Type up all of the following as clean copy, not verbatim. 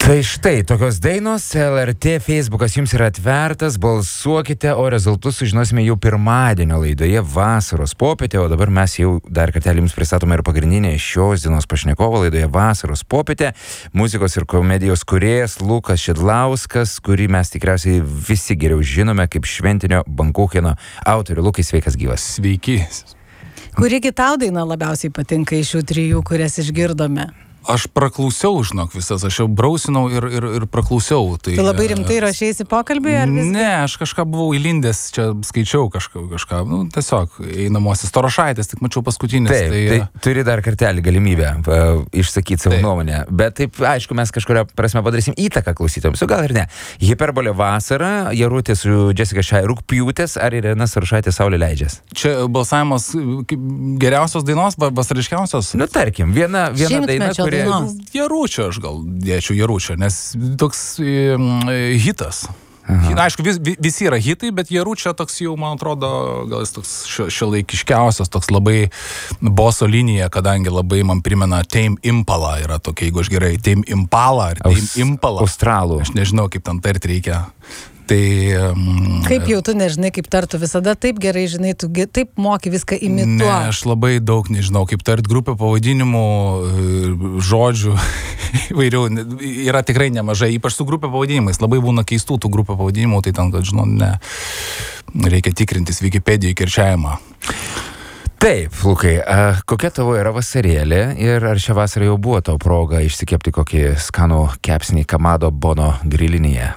Tai štai, tokios dainos, LRT Facebookas jums yra atvertas, balsuokite, o rezultatus sužinosime jau pirmadienio laidoje Vasaros popietė, o dabar mes jau dar kartelį jums pristatome ir pagrindinę šios dienos pašnekovo laidoje Vasaros popietė, muzikos ir komedijos kūrėjas Lukas Šidlauskas, kurį mes tikriausiai visi geriau žinome kaip šventinio Bankucheno autorių. Lukai, sveikas gyvas. Sveiki. Kurigi tau daina labiausiai patinka iš šių trijų, kurias išgirdome? Aš praklausiau, žinok, visas, aš jau brausinau ir praklausiau. Tai, tu labai rimtai ruošėsi pokalbį, ar visgi? Ne, aš kažką buvau įlindęs, čia skaičiau kažką, tiesiog einamosios Torošaitės, tik mačiau paskutinis. Taip, tai turi dar kartelį galimybę išsakyti savo nuomonę, bet taip, aišku, mes kažkuria prasme padarysim įtaką klausytojams, o gal ir ne. Hiperbolė vasara, Jarutė su Jessica Šai rugpjūtės, ar Irena Starošaitė Saulė leidžias? Čia balsavimas geriausias dainos, vasariškiausios? Nu, tarkim, viena daina, kuri... Jaručio, aš gal dėčiau Jaručio, nes toks hitas. Aišku, visi yra hitai, bet Jaručio toks jau, man atrodo, gal jis toks šiuolaikiškiausias, toks labai boso linija, kadangi labai man primena Tame Impala, yra tokia, jeigu aš gerai, Tame Impala ar Tame Impala. Australų. Aš nežinau, kaip ten tart reikia. Tai... Kaip jau tu nežinai, kaip tartų, visada taip gerai žinai, tu taip moki viską imituoti. Ne, aš labai daug nežinau, kaip tart grupė pavadinimų, žodžių, įvairių, yra tikrai nemažai, ypač su grupė pavadinimais, labai būna keistų tų grupė pavadinimų, tai ten, kad žinau, ne, reikia tikrintis Wikipedijai kirčiavimą. Taip, Lukai, kokia tavo yra vasarėlė ir ar šią vasarą jau buvo tavo proga išsikepti kokį skanų kepsnį Kamado Bono grilinėje?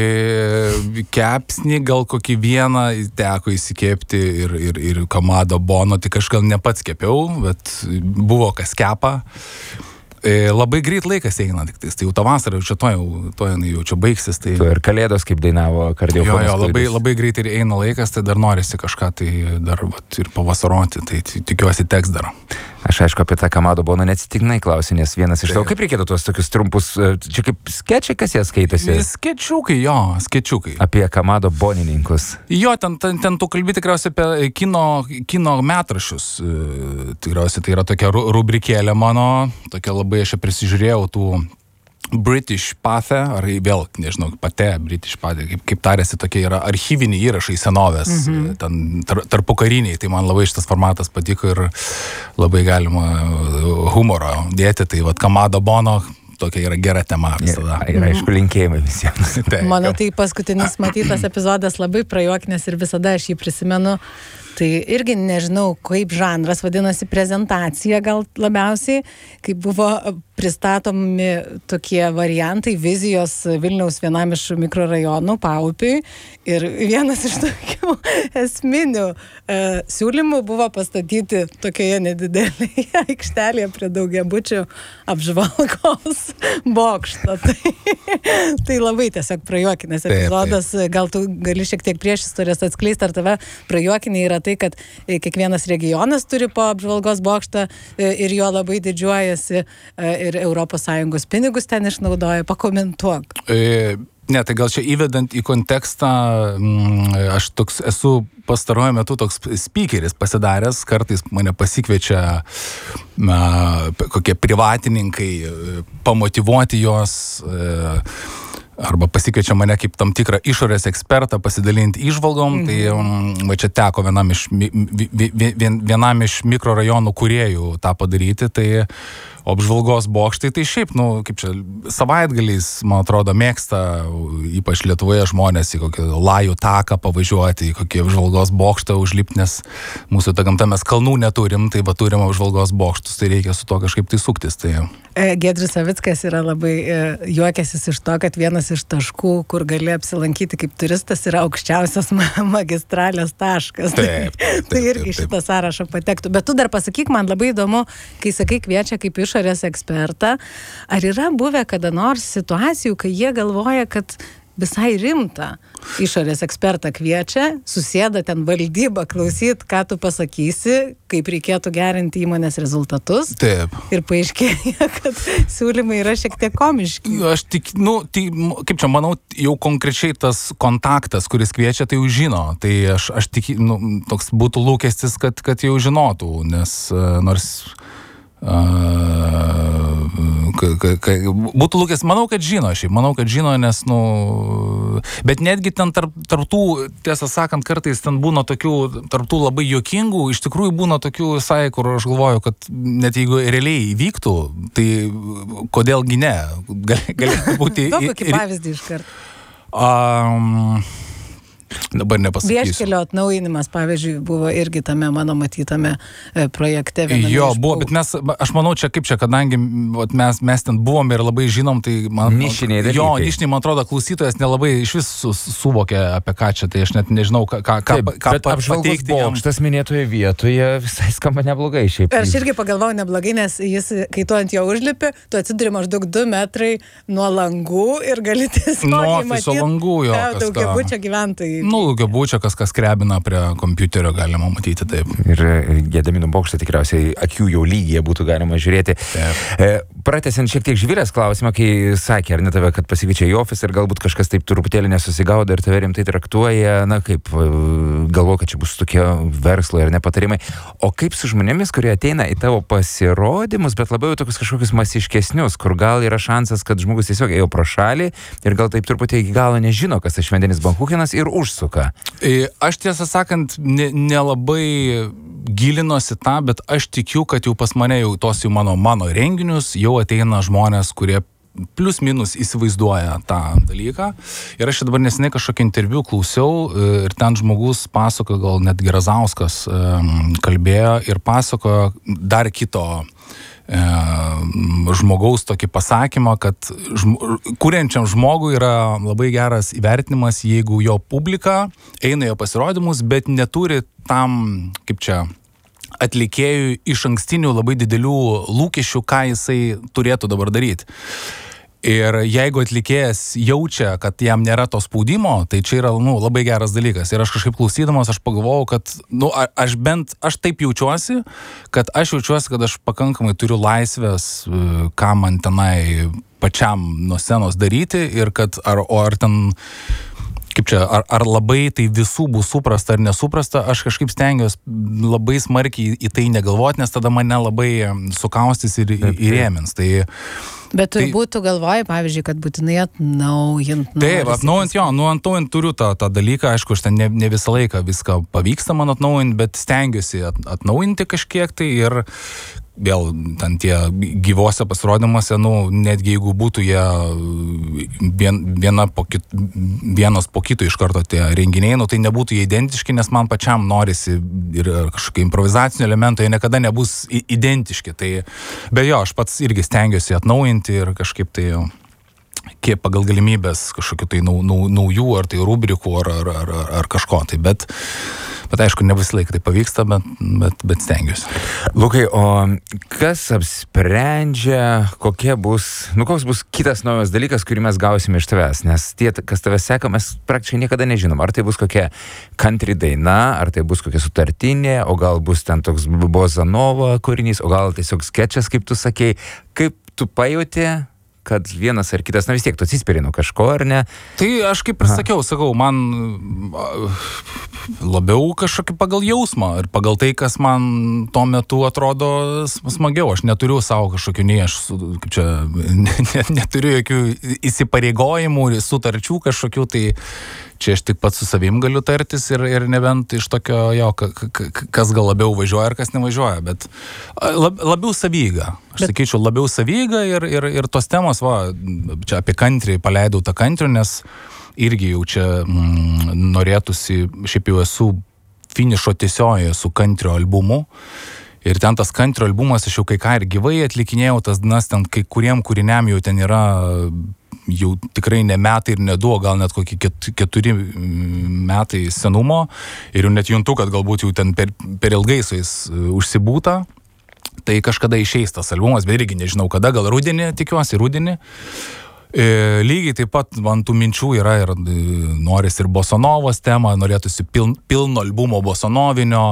Kepsnį gal kokį vieną teko įsikepti ir Kamado Bono, tik aš gal ne pats kepiau, bet buvo kas kepa. Labai greit laikas eina, tik tai jau tą vasarą, jau čia to jau čia baigsis. Tai... Tu ir Kalėdos, kaip dainavo kardiofonas. Jo, labai greit ir eina laikas, tai dar norisi kažką tai dar ir pavasaroti, tai tikiuosi teks dar. Aš aišku apie tą Kamado Boną neatsitiktinai klausiu, nes vienas iš tavo, kaip reikėtų tuos tokius trumpus, čia kaip skečiai, kas jie skaitosi? Skečukai. Apie Kamado Bonininkus. Jo, ten tu kalbi tikriausiai apie kino metraščius. Tikriausiai tai yra tokia rubrikėlė mano, tokia labai aš prisižiūrėjau tų British Pathe, ar vėl, nežinau, British Pathe, kaip tarėsi, tokie yra archyviniai įrašai senovės, ten tarpukariniai, tai man labai šitas formatas patiko ir labai galima humoro dėti, tai vat Kamado Bono tokia yra gera tema visada. Ir aišku, linkėjimai visiems. Mano tai paskutinis matytas epizodas labai prajuokinęs ir visada aš jį prisimenu. Tai irgi nežinau, kaip žanras vadinasi, prezentacija gal labiausiai, kai buvo pristatomi tokie variantai, vizijos Vilniaus vienam iš mikrorajonų, Paupiui, ir vienas iš tokių esminių siūlymų buvo pastatyti tokioje nedidelėje aikštelėje prie daugiabučių apžvalgos bokšto. Tai labai tiesiog prajuokinęs epizodas, gal tu gali šiek tiek priešistorės atskleisti, ar tave prajuokinė yra tai, kad kiekvienas regionas turi po apžvalgos bokštą ir jo labai didžiuojasi ir ES pinigus ten išnaudoja. Pakomentuok. Ne, tai gal čia įvedant į kontekstą, aš toks esu pastaruoju metu toks speakeris pasidaręs, kartais mane pasikviečia kokie privatininkai, pamotyvuoti juos, arba pasikviečia mane kaip tam tikrą išorės ekspertą pasidalinti įžvalgom, tai va čia teko vienam iš mikrorajonų kūrėjų tą padaryti, tai apžvalgos bokštai, tai šiaip, kaip čia, savaitgaliais, man atrodo, mėgsta, ypač Lietuvoje žmonės į kokį lajų taką pavažiuoti, į kokį apžvalgos bokštą užlipti, nes mūsų ta gamta mes kalnų neturim, tai va turim apžvalgos bokštus, tai reikia su to kažkaip tai suktis. Tai... Giedrius Savickas yra labai juokęsis iš to, kad vienas iš taškų, kur gali apsilankyti kaip turistas, yra aukščiausias magistralės taškas. Taip, tai irgi šitą sąrašą patektų. Bet tu dar pasakyk, man labai įdomu, kai sakai kviečia kaip išorės ekspertą, ar yra buvę kada nors situacijų, kai jie galvoja, kad visai rimtą išorės ekspertą kviečia, susėda ten valdybą klausyt, ką tu pasakysi, kaip reikėtų gerinti įmonės rezultatus. Taip. Ir paaiškėja, kad siūlymai yra šiek tiek komiški. Aš tik, kaip čia, manau, jau konkrečiai tas kontaktas, kuris kviečia, tai jau žino. Tai aš tik, toks būtų lūkestis, kad jau žinotų, nes nors Būtų lūkės, manau, kad žino, nes, bet netgi ten tarptų, tiesą sakant, kartais ten būna tokių, tarptų labai juokingų, iš tikrųjų būna tokių visai, kur aš galvoju, kad net jeigu realiai įvyktų, tai kodėlgi ne, galėtų būti... Kokį pavyzdį iškart? Dabar nepasakysiu. Vieškelio atnaujinimas, pavyzdžiui, buvo irgi tame mano matytame projekte. Jo, buvo, bet aš manau, kadangi mes ten buvom ir labai žinom, tai nišiniai dalykai. Jo, nišiniai, man atrodo, klausytojas nelabai iš vis suvokė apie ką čia, tai aš net nežinau, ką apžvalgos bokštas minėtoje vietoje visai skamba neblogai šiaip. Aš irgi pagalvojau neblogai, nes jis, kai tu ant jo užlipi, tu atsiduri maždaug 2 metrai nuo langų ir gali tiesiog matyti daugiabučio gyventojai. Daugiabučio, kas krebina prie kompiuterio, galima matyti taip. Ir Gedimino bokštą tikriausiai akių jau lygyje būtų galima žiūrėti. Pratęsiant šiek tiek Žvilės klausimą, kai sakė, ar ne tave, kad pasikviečia į ofisą ir galbūt kažkas taip truputėlį nesusigaudo ir tave rimtai traktuoja, kaip galvo, kad čia bus tokie verslo ir nepatarimai. O kaip su žmonėmis, kurie ateina į tavo pasirodymus, bet labiau tokius kažkokius masiškesnius, kur gal yra šansas, kad žmogus tiesiog ėjo pro šalį ir gal taip truputį iki galo nežino, kas tas šventinis Bankuchenas ir užsuka. Aš tiesą sakant, nelabai gilinosi tą, bet aš tikiu, kad jau pas mane jau tos jau mano renginius jau ateina žmonės, kurie plius minus įsivaizduoja tą dalyką. Ir aš dabar nesenai kažkokį interviu klausiau ir ten žmogus pasakojo, gal net Razauskas kalbėjo ir pasakojo dar kito žmogaus tokį pasakymą, kad kuriančiam žmogui yra labai geras įvertinimas, jeigu jo publika eina jo pasirodymus, bet neturi tam, atlikėjui iš ankstinių labai didelių lūkesčių, ką jisai turėtų dabar daryti. Ir jeigu atlikėjas jaučia, kad jam nėra to spaudimo, tai čia yra labai geras dalykas. Ir aš kažkaip klausydamas, aš pagalvojau, kad aš taip jaučiuosi, kad aš pakankamai turiu laisvės, ką man tenai pačiam nuo scenos daryti ir kad ar ten ar labai tai visų bus suprasta ar nesuprasta, aš kažkaip stengiuosi labai smarkiai į tai negalvoti, nes tada mane labai sukaustys ir įrėmins. Bet turbūt tu galvoji, pavyzdžiui, kad būtinai atnaujint. Taip, atnaujint turiu tą dalyką, aišku, aš ten ne visą laiką viską pavyksta man atnaujinti, bet stengiuosi atnaujinti kažkiek tai ir vėl ten tie gyvose pasirodymuose, netgi jeigu būtų jie vienas po kito iš karto tie renginiai, tai nebūtų jie identiški, nes man pačiam norisi ir kažkokie improvizaciniai elementai, jie niekada nebus identiški. Tai be jo, aš pats irgi stengiuosi atnaujinti ir kažkaip tai kiek pagal galimybės kažkokių tai naujų, ar tai rubrikų, ar kažko. Tai, bet aišku, ne visą laiką tai pavyksta, bet stengiuosi. Lukai, o kas apsprendžia, koks bus kitas naujas dalykas, kurį mes gausime iš tavęs? Nes tie, kas tavęs seka, mes praktiškai niekada nežinom. Ar tai bus kokia country daina, ar tai bus kokia sutartinė, o gal bus ten toks bozanova kūrinys, o gal tiesiog skečas, kaip tu sakei. Kaip tu pajauti, kad vienas ar kitas, vis tiek tu atsispiri nuo kažko, ar ne? Tai aš kaip ir sakau, man labiau kažkokį pagal jausmą ir pagal tai, kas man tuo metu atrodo smagiau. Aš neturiu savo kažkokių, neturiu jokių įsipareigojimų ir sutarčių kažkokių, tai čia aš tik pats su savim galiu tartis ir nebent iš tokio, kas gal labiau važiuoja ir kas nevažiuoja, bet labiau savyga. Aš sakyčiau, labiau savyga ir tos temos, čia apie country, paleidau tą country, nes irgi jau čia norėtųsi, šiaip jau esu finišo tiesioje su country albumu. Ir ten tas country albumas, aš jau kai ką ir gyvai atlikinėjau, tas dainas ten kai kuriem kūriniam jau ten yra jau tikrai ne metai ir ne du, gal net kokie 4 metai senumo. Ir jau net juntu, kad galbūt jau ten per ilgai su jais užsibūta. Tai kažkada išeis tas albumas, bet irgi nežinau kada, gal rudenį, tikiuosi rudenį. Lygiai taip pat man tų minčių yra ir norisi ir bosanovos temą, norėtųsi pilno albumo bosanovinio,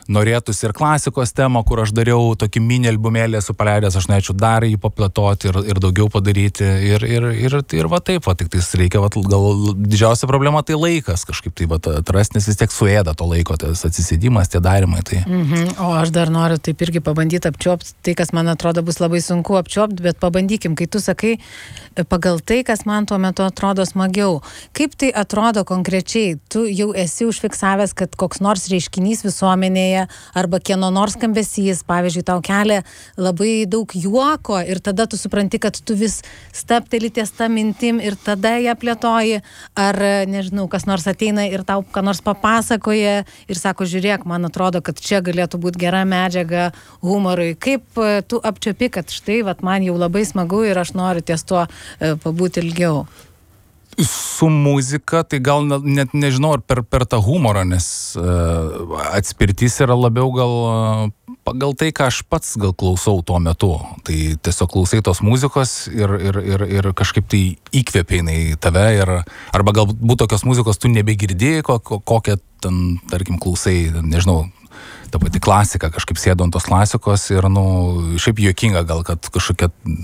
norėtųsi ir klasikos temą, kur aš dariau tokį mini albumėlį, esu paleidęs, aš norėčiau dar jį paplėtoti ir daugiau padaryti. Ir va taip, va, tik tai reikia, va, gal didžiausia problema tai laikas kažkaip tai va, atrasti, nes vis tiek suėda to laiko, tas atsisėdimas, tie darimai. Tai. O aš dar noriu taip irgi pabandyti apčiuopti tai, kas man atrodo bus labai sunku apčiuopti, bet pabandykim, kai tu sakai, pagal tai, kas man tuo metu atrodo smagiau. Kaip tai atrodo konkrečiai? Tu jau esi užfiksavęs, kad koks nors reiškinys visuomenėje arba kieno nors skambesys, pavyzdžiui, tau kelia labai daug juoko ir tada tu supranti, kad tu vis stapteli ties tą mintim ir tada ją plėtoji, ar, nežinau, kas nors ateina ir tau ką nors papasakoja ir sako, žiūrėk, man atrodo, kad čia galėtų būti gera medžiaga humorui. Kaip tu apčiuopi, kad štai, vat, man jau labai smagu ir aš noriu ties tuo pabūti ilgiau? Su muzika, tai gal net nežinau, ar per tą humorą, nes atspirtis yra labiau gal pagal tai, ką aš pats gal klausau tuo metu. Tai tiesiog klausai tos muzikos ir kažkaip tai įkvėpia jinai tave, arba galbūt tokios muzikos tu nebegirdi, kokią ten, tarkim, klausai, nežinau, ta pati klasika, kažkaip sėdo ant tos klasikos ir, šiaip juokinga gal, kad kažkokia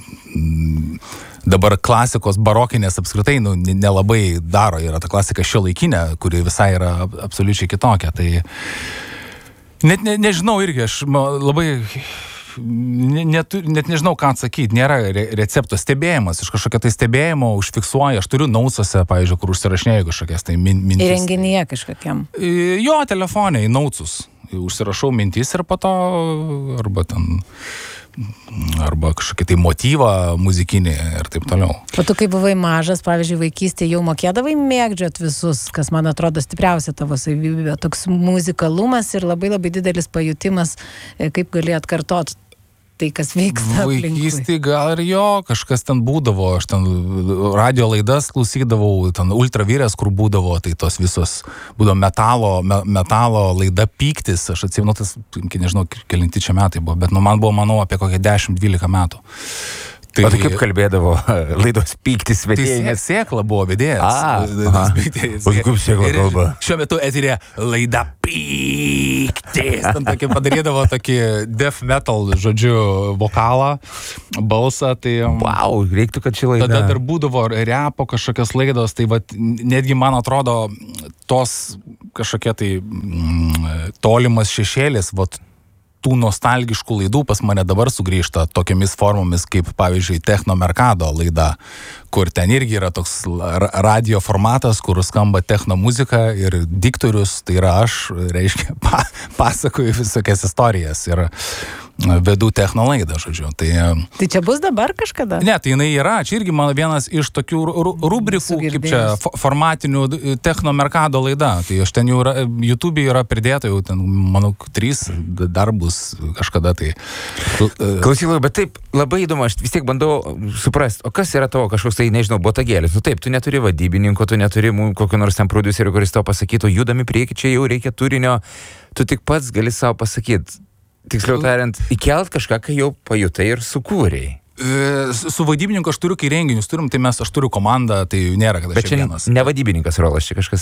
dabar klasikos barokinės apskritai, nelabai daro, yra ta klasika šiuolaikinė, kuri visai yra absoliučiai kitokia, tai net nežinau irgi, aš labai net nežinau, ką atsakyti, nėra recepto stebėjimas, iš kažkokio tai stebėjimo užfiksuoja, aš turiu nausuose, pavyzdžiui, kur užsirašinėjau kažkokias tai mintis. Įrenginyje kažkokiam? Jo, telefone, į nausus. Užsirašau mintis ir po to, arba kažkokį tai motyvą muzikinį ir taip toliau. O tu, kai buvai mažas, pavyzdžiui, vaikystėje jau mokėdavai mėgdžiot visus, kas man atrodo stipriausia tavo savybė, toks muzikalumas ir labai labai didelis pajutimas, kaip gali atkartot tai, kas vyksta aplinkui. Vaikystėje gal ir jo, kažkas ten būdavo, aš ten radio laidas klausydavau, ten ultravyrės, kur būdavo, tai tos visos būdavo metalo laida Pyktis, aš atsimenu, tas, nežinau, kelinti čia metai buvo, bet man buvo, manau, apie kokią 10-12 metų. O tai kaip kalbėdavo laidos Pyktis vedėjas? Tai Sėkla buvo vedėjas. O kaip Sėkla kalba? Šiuo metu eterė laida Pyktis. Ten tokį padarydavo tokį death metal, žodžiu, vokalą, balsą. Tai, wow, reiktų, kad ši laida. Tada dar būdavo repo kažkokios laidos, tai vat, netgi man atrodo tos kažkokie tai tolimas šešėlis, vat, tų nostalgiškų laidų pas mane dabar sugrįžta tokiamis formomis, kaip pavyzdžiui Techno Mercado laida, kur ten irgi yra toks radio formatas, kur skamba techno muzika ir diktorius, tai yra aš, reiškia, pasakoju visokias istorijas ir vedu techno laidą, žodžiu. Tai čia bus dabar kažkada? Ne, tai jinai yra, čia irgi mano vienas iš tokių rubrikų, kaip čia formatinių Techno Mercado laida. Tai aš ten jau yra, YouTube yra pridėta, jau ten, manau, 3 dar bus kažkada tai. Klausyk, bet taip, labai įdomu, aš vis tiek bandau suprasti, o kas yra tavo kažkoks tai, nežinau, botagėlis. Taip, tu neturi vadybininko, tu neturi kokio nors ten prodiuserio, kuris tau pasakytų, judami prieki, čia jau reikia turinio, tu tik pats gali savo pasakyti. Tiksliau tariant, įkelt kažką, kai jau pajutai ir sukūrei. Su vadybininku aš turiu, kai renginius turim, tai aš turiu komandą, tai nėra, kad aš čia vienas. Ne vadybininkas rolas, čia kažkas.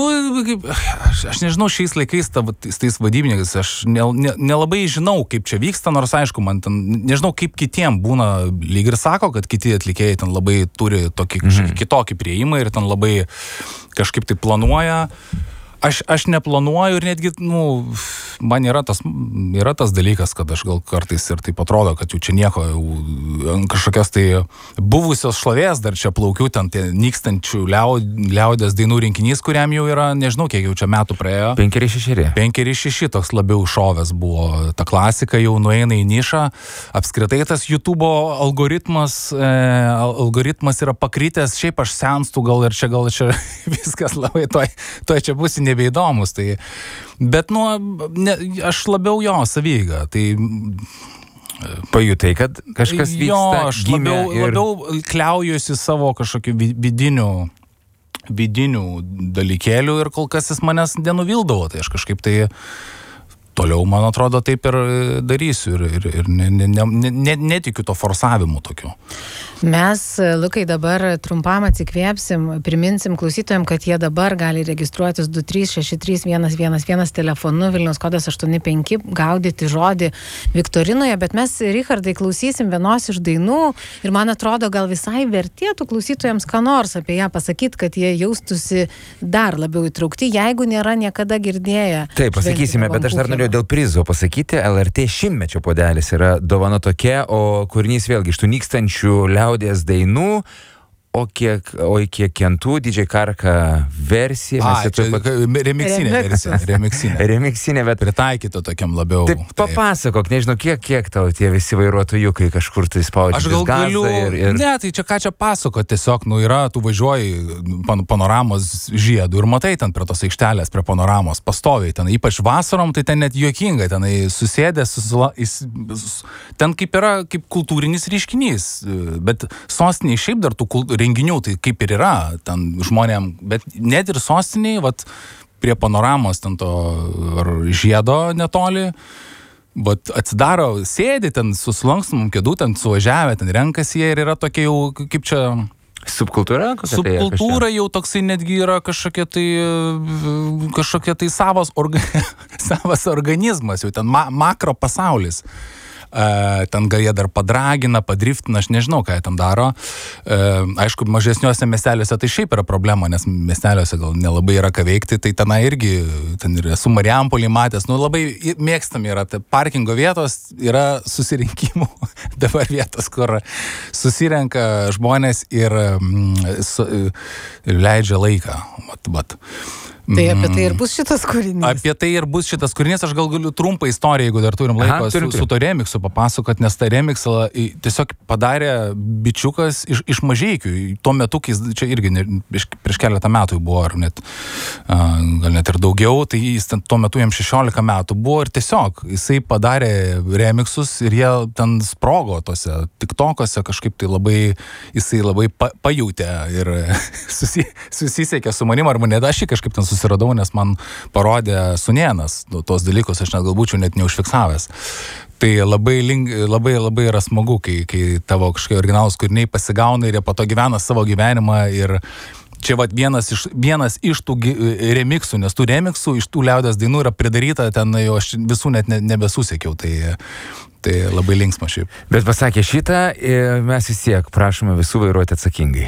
Aš nežinau šiais laikais tais vadybininkais, aš nelabai žinau, kaip čia vyksta, nors aišku, man ten, nežinau, kaip kitiem būna, lyg ir sako, kad kiti atlikėjai ten labai turi tokį kitokį prieimą ir ten labai kažkaip tai planuoja. Aš neplanuoju ir netgi, man yra tas dalykas, kad aš gal kartais ir taip atrodo, kad jau čia nieko, kažkokios tai buvusios šlovės dar čia plaukiu, ten tie nykstančių liaudės dainų rinkinys, kuriam jau yra, nežinau, kiek jau čia metų praėjo. 5-6, toks labiau šovės buvo. Ta klasika jau nueina į nišą. Apskritai tas YouTube algoritmas yra pakritęs, šiaip aš senstu gal čia viskas labai toj čia bus nebeįdomus, tai, bet, aš labiau jo savyga, tai pajutai, kad kažkas vyksta, jo, aš labiau kliaujuosi savo kažkokiu vidinių dalykėlių ir kol kas jis manęs nenuvildavo, tai aš kažkaip tai toliau, man atrodo, taip ir darysiu ir netikiu to forsavimu tokiu. Mes, Lukai, dabar trumpam atsikvėpsim, priminsim klausytojams, kad jie dabar gali registruotis 23631111 telefonu, Vilniaus kodas 85, gaudyti žodį Viktorinoje, bet mes, Richardai, klausysim vienos iš dainų ir man atrodo, gal visai vertėtų klausytojams ką nors apie ją pasakyti, kad jie jaustųsi dar labiau įtraukti, jeigu nėra niekada girdėję. Taip, pasakysime, bet aš dar norėjau dėl prizo pasakyti, LRT 100-mečio puodelis yra dovana tokia, o kūrinys vėlgi iš tų nykstančių liaudies dainų, o kiek kentų DJ Karka versija. Remiksinė versija. Remiksinė, bet pritaikyta tokiam labiau. Taip, papasakok, nežinau, kiek tau tie visi vairuotojai kažkur tai spaudžia. Aš gal galiu, ne, tai čia ką čia pasako, tiesiog, yra, tu važiuoji panoramos žiedu ir matai ten prie tos aikštelės, prie panoramos, pastoviai, ten ypač vasarom, tai ten net juokinga, ten susėdęs, ten kaip yra, kaip kultūrinis reiškinys, bet sostiniai šiaip dar tų renginių, tai kaip ir yra, ten žmonėm, bet net ir sostiniai, vat, prie panoramos ten to žiedo netoli, vat, atsidaro, sėdi ten su sulankstomom kėdų, ten suvažiavę, ten renkasi jie ir yra tokia jau, kaip čia... Subkultūra? Subkultūra jau toksai netgi yra kažkokia tai savas organizmas, jau ten makro pasaulis. Ten gal jie dar padragina, padriftina, aš nežinau, ką jie ten daro. Aišku, mažesniuose miesteliuose tai šiaip yra problema, nes miesteliuose gal nelabai yra ką veikti, tai tenai irgi, ten ir esu Marijampolį matęs, labai mėgstami yra, tai parkingo vietos yra susirinkimų, dabar vietos, kur susirenka žmonės ir leidžia laiką. Tai apie tai ir bus šitas kūrinys. Apie tai ir bus šitas kūrinys. Aš gal galiu trumpą istoriją, jeigu dar turim laiko, su to remiksu papasakot, nes tą remiksą tiesiog padarė bičiukas iš Mažeikių. Tuo metu, kai čia irgi prieš keletą metų buvo, ar net, gal net ir daugiau, tai jis ten, tuo metu jam 16 metų buvo ir tiesiog jisai padarė remiksus ir jie ten sprogo tose TikTok'ose kažkaip tai labai, jisai labai pajutė ir susisiekė su manim, arba net aš jį kažkaip ten susiradau, nes man parodė Sunėnas tos dalykus, aš net galbūt net neužfiksavęs. Tai labai yra smagu, kai tavo kažkokie originalūs kūriniai pasigauna ir jie po to gyvena savo gyvenimą ir čia vat vienas iš tų remiksų, nes tų remiksų iš tų liaudies dainų yra pridaryta, ten jau aš visų net nebesusiekiau, tai labai linksma šiaip. Bet pasakė šitą, mes vis tiek prašome visų vairuoti atsakingai.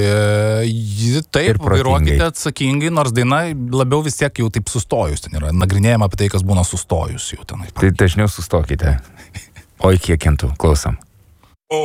Taip, vairuokite atsakingai, nors daina labiau vis tiek jau taip sustojus, ten yra nagrinėjama apie tai, kas būna sustojus jau tenai. Tai dažniau sustokite. Oi, kiek kentų, klausom.